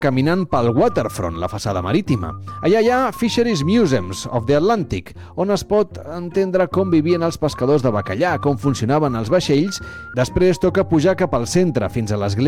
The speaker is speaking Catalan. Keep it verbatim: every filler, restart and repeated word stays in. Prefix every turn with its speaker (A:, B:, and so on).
A: caminant pel Waterfront, la façada marítima. Allà hi ha Fisheries Museums of the Atlantic, on es pot entendre com vivien els pescadors de bacallà, com funcionaven els vaixells. Després toca pujar cap al centre, fins a l'església